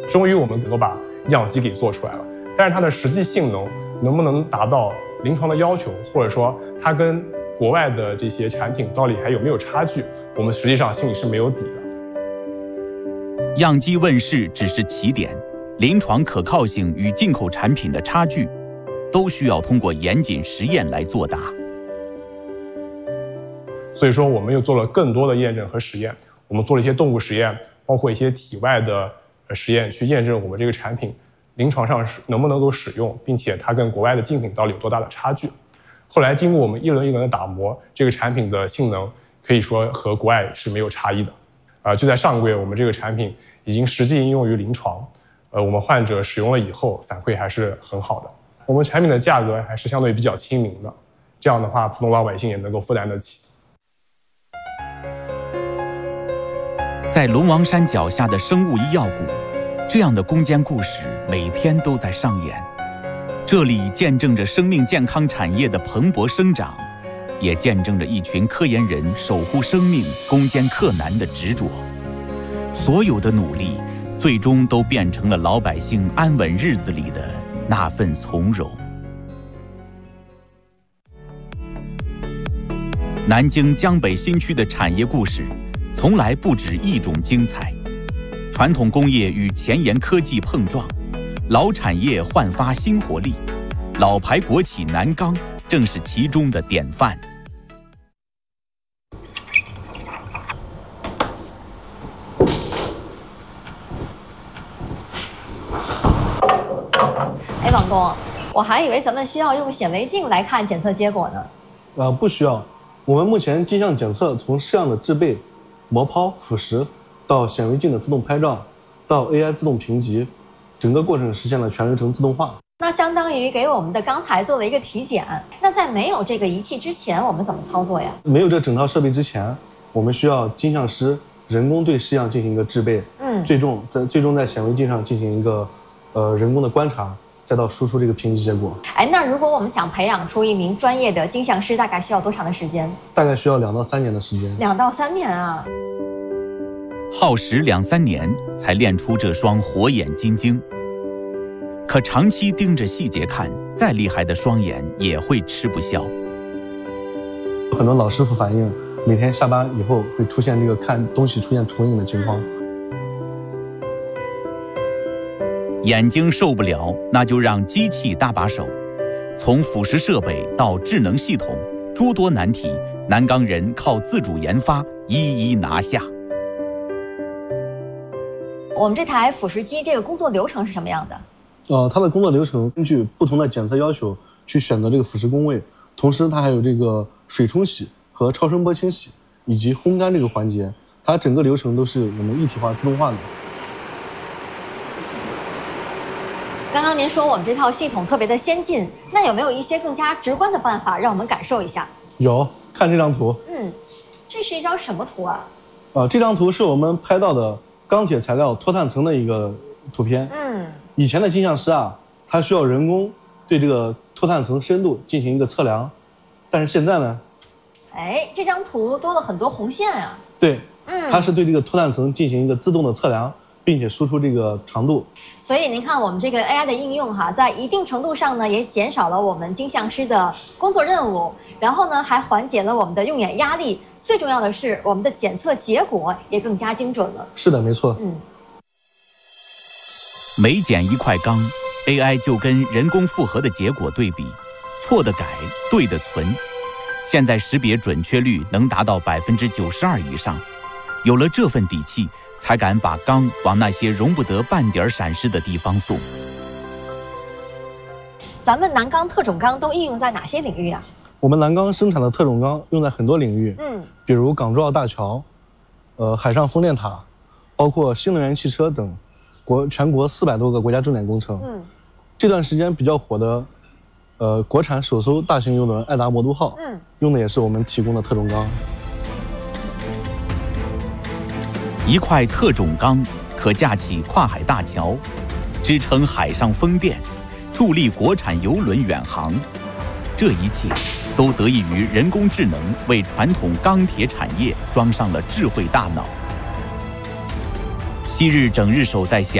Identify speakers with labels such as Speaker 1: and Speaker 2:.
Speaker 1: 终于我们能够把样机给做出来了。但是它的实际性能不能达到临床的要求，或者说它跟国外的这些产品到底还有没有差距，我们实际上心里是没有底的。
Speaker 2: 样机问世只是起点，临床可靠性与进口产品的差距，都需要通过严谨实验来作答。
Speaker 1: 所以说，我们又做了更多的验证和实验，我们做了一些动物实验，包括一些体外的实验，去验证我们这个产品临床上能不能够使用，并且它跟国外的竞品到底有多大的差距。后来经过我们一轮一轮的打磨，这个产品的性能可以说和国外是没有差异的。就在上个月，我们这个产品已经实际应用于临床，我们患者使用了以后反馈还是很好的。我们产品的价格还是相对比较亲民的，这样的话普通老百姓也能够负担得起。
Speaker 2: 在龙王山脚下的生物医药谷，这样的攻坚故事每天都在上演。这里见证着生命健康产业的蓬勃生长，也见证着一群科研人守护生命、攻坚克难的执着。所有的努力，最终都变成了老百姓安稳日子里的那份从容。南京江北新区的产业故事，从来不止一种精彩。传统工业与前沿科技碰撞，老产业焕发新活力，老牌国企南钢正是其中的典范。
Speaker 3: 王工，我还以为咱们需要用显微镜来看检测结果呢。
Speaker 4: 不需要。我们目前镜像检测从试样的制备、磨抛、腐蚀，到显微镜的自动拍照，到 AI 自动评级，整个过程实现了全流程自动化。
Speaker 3: 那相当于给我们的钢材做了一个体检。那在没有这个仪器之前，我们怎么操作呀？
Speaker 4: 没有这整套设备之前，我们需要镜像师人工对试样进行一个制备，最终在显微镜上进行一个人工的观察，再到输出这个评级结果。
Speaker 3: 那如果我们想培养出一名专业的镜像师，大概需要多长的时间？
Speaker 4: 大概需要2到3年的时间。
Speaker 3: 2到3年啊！
Speaker 2: 耗时2、3年才练出这双火眼金睛。可长期盯着细节看，再厉害的双眼也会吃不消。
Speaker 4: 很多老师傅反映，每天下班以后会出现这个看东西出现重影的情况。
Speaker 2: 眼睛受不了，那就让机器搭把手。从腐蚀设备到智能系统，诸多难题，南钢人靠自主研发一一拿下。
Speaker 3: 我们这台腐蚀机这个工作流程是什么样的？
Speaker 4: 它的工作流程根据不同的检测要求去选择这个腐蚀工位，同时它还有这个水冲洗和超声波清洗以及烘干这个环节，它整个流程都是我们一体化自动化的。
Speaker 3: 刚刚您说我们这套系统特别的先进，那有没有一些更加直观的办法让我们感受一下？
Speaker 4: 有，看这张图。
Speaker 3: 这是一张什么图啊？
Speaker 4: 这张图是我们拍到的钢铁材料脱碳层的一个图片。以前的镜像师啊，他需要人工对这个脱碳层深度进行一个测量，但是现在呢，
Speaker 3: 这张图多了很多红线啊。
Speaker 4: 对，它是对这个脱碳层进行一个自动的测量，并且输出这个长度。
Speaker 3: 所以您看我们这个 AI 的应用在一定程度上呢，也减少了我们镜像师的工作任务，然后呢还缓解了我们的用眼压力。最重要的是，我们的检测结果也更加精准了。
Speaker 4: 是的，没错。
Speaker 2: 每减一块钢 ，AI 就跟人工复核的结果对比，错的改，对的存。现在识别准确率能达到92%以上。有了这份底气，才敢把钢往那些容不得半点闪失的地方送。
Speaker 3: 咱们南钢特种钢都应用在哪些领域啊？
Speaker 4: 我们南钢生产的特种钢用在很多领域，比如港珠澳大桥、海上风电塔，包括新能源汽车等全国400多个国家重点工程。这段时间比较火的国产首艘大型邮轮爱达魔都号，用的也是我们提供的特种钢。
Speaker 2: 一块特种钢可架起跨海大桥，支撑海上风电，助力国产邮轮远航。这一切都得益于人工智能为传统钢铁产业装上了智慧大脑。昔日整日守在